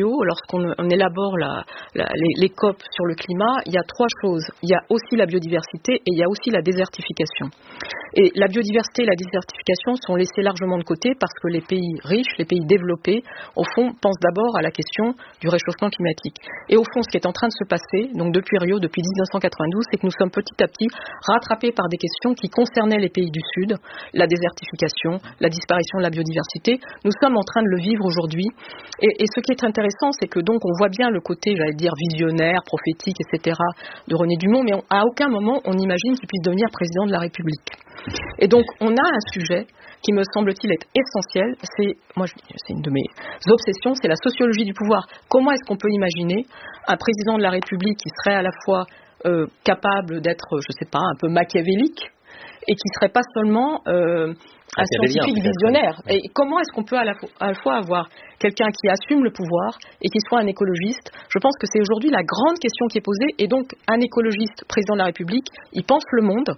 Rio, lorsqu'on on élabore la, la, les, les C O P sur le climat, il y a trois choses. Il y a aussi la biodiversité et il y a aussi la désertification. Et la biodiversité et la désertification sont laissées largement de côté parce que les pays riches, les pays développés, au fond, pensent d'abord à la question du réchauffement climatique. Et au fond, ce qui est en train de se passer, donc depuis Rio, depuis dix-neuf cent quatre-vingt-douze, c'est que nous sommes petit à petit rattrapés par des questions qui concernaient les pays du Sud, la désertification, la disparition de la biodiversité. Nous sommes en train de le vivre aujourd'hui. Et, et ce qui est intéressant, c'est que donc on voit bien le côté, j'allais dire, visionnaire, prophétique, et cetera de René Dumont, mais on, à aucun moment on imagine qu'il puisse devenir président de la République. Et donc on a un sujet qui me semble-t-il être essentiel, c'est, moi, c'est une de mes obsessions, c'est la sociologie du pouvoir. Comment est-ce qu'on peut imaginer un président de la République qui serait à la fois euh, capable d'être, je sais pas, un peu machiavélique, et qui serait pas seulement euh, un scientifique visionnaire. Et comment est-ce qu'on peut à la, fois, à la fois avoir quelqu'un qui assume le pouvoir et qui soit un écologiste? Je pense que c'est aujourd'hui la grande question qui est posée. Et donc, un écologiste, président de la République, il pense le monde.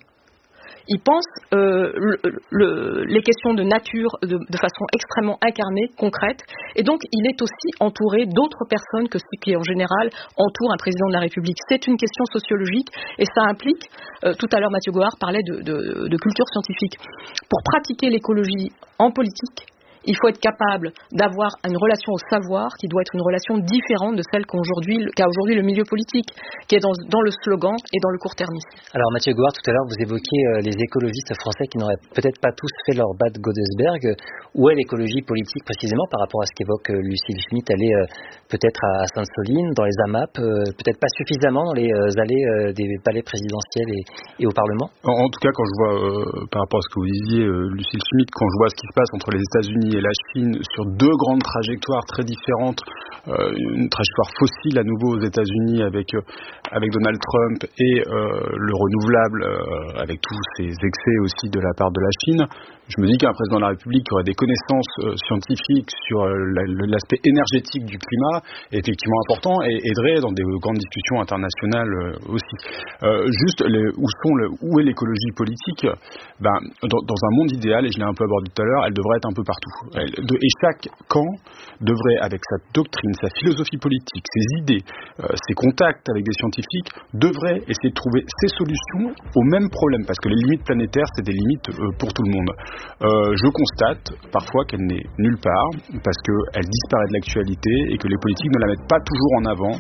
Il pense euh, le, le, les questions de nature de, de façon extrêmement incarnée, concrète. Et donc, il est aussi entouré d'autres personnes que ceux qui, en général, entourent un président de la République. C'est une question sociologique et ça implique, euh, tout à l'heure, Mathieu Gohard parlait de, de, de culture scientifique. Pour pratiquer l'écologie en politique, il faut être capable d'avoir une relation au savoir qui doit être une relation différente de celle qu'aujourd'hui, qu'a aujourd'hui le milieu politique, qui est dans, dans le slogan et dans le court-termisme. Alors Mathieu Gohard, tout à l'heure vous évoquiez euh, les écologistes français qui n'auraient peut-être pas tous fait leur Bad Godesberg. Où est l'écologie politique précisément par rapport à ce qu'évoque euh, Lucille Schmitt? Elle est euh, peut-être à Sainte-Soline, dans les A M A P, euh, peut-être pas suffisamment dans les euh, allées euh, des palais présidentiels et, et au Parlement. En, en tout cas, quand je vois, euh, par rapport à ce que vous disiez, euh, Lucille Schmitt, quand je vois ce qui se passe entre les États-Unis et la Chine sur deux grandes trajectoires très différentes, euh, une trajectoire fossile à nouveau aux États-Unis avec euh, avec Donald Trump et euh, le renouvelable euh, avec tous ces excès aussi de la part de la Chine. Je me dis qu'un président de la République qui aurait des connaissances euh, scientifiques sur euh, la, l'aspect énergétique du climat est effectivement important et aiderait dans des grandes discussions internationales euh, aussi. Euh, juste, les, où, sont le, où est l'écologie politique? Ben, dans, dans un monde idéal, et je l'ai un peu abordé tout à l'heure, elle devrait être un peu partout. Elle, de, et chaque camp devrait, avec sa doctrine, sa philosophie politique, ses idées, euh, ses contacts avec des scientifiques, devrait essayer de trouver ses solutions aux mêmes problèmes, parce que les limites planétaires, c'est des limites euh, pour tout le monde. Euh, je constate parfois qu'elle n'est nulle part, parce qu'elle disparaît de l'actualité et que les politiques ne la mettent pas toujours en avant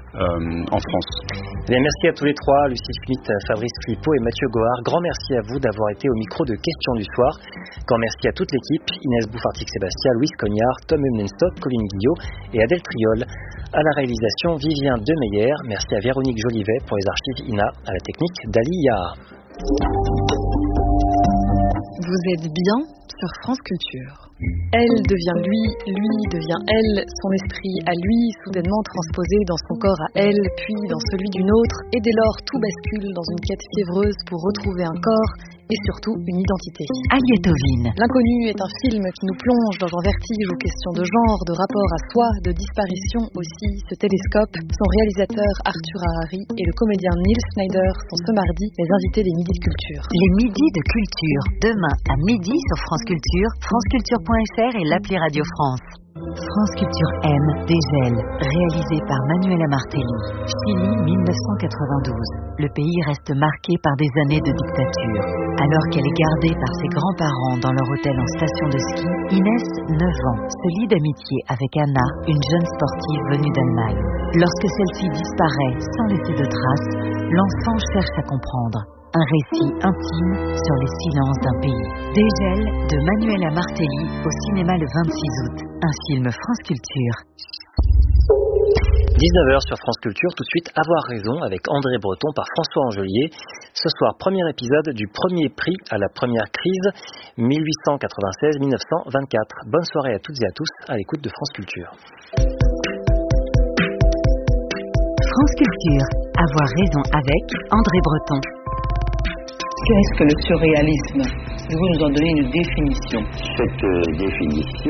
euh, en France. Bien, merci à tous les trois, Lucille Schmitt, Fabrice Philippot et Mathieu Gohard. Grand merci à vous d'avoir été au micro de Questions du soir. Grand merci à toute l'équipe, Inès Bouffartic-Sébastien, Louise Cognard, Tom Humlenstock, Colline Guillot et Adèle Triol. À la réalisation, Vivien Demeyer. Merci à Véronique Jolivet pour les archives I N A. À la technique, Dali Yaha. Vous êtes bien sur France Culture. Elle devient lui, lui devient elle, son esprit à lui, soudainement transposé dans son corps à elle, puis dans celui d'une autre, et dès lors tout bascule dans une quête fiévreuse pour retrouver un corps et surtout une identité. Aliétovine. L'inconnu est un film qui nous plonge dans un vertige aux questions de genre, de rapport à soi, de disparition aussi. Ce télescope, son réalisateur Arthur Harari et le comédien Neil Snyder sont ce mardi les invités des Midis de Culture. Les Midis de Culture, demain à midi sur France Culture, franceculture point f r et l'appli Radio France. France Culture M, Dégel, réalisé par Manuela Martelly. Chili mille neuf cent quatre-vingt-douze. Le pays reste marqué par des années de dictature. Alors qu'elle est gardée par ses grands-parents dans leur hôtel en station de ski, Inès, neuf ans, se lie d'amitié avec Anna, une jeune sportive venue d'Allemagne. Lorsque celle-ci disparaît sans laisser de traces, l'enfant cherche à comprendre. Un récit intime sur les silences d'un pays. Dégel de Manuela Martelly au cinéma le vingt-six août. Un film France Culture. dix-neuf heures sur France Culture, tout de suite Avoir raison avec André Breton par François Angelier. Ce soir, premier épisode du premier prix à la première crise mille huit cent quatre-vingt-seize mille neuf cent vingt-quatre. Bonne soirée à toutes et à tous à l'écoute de France Culture. France Culture, Avoir raison avec André Breton. Qu'est-ce que le surréalisme? Vous nous en donnez une définition. Cette euh, définition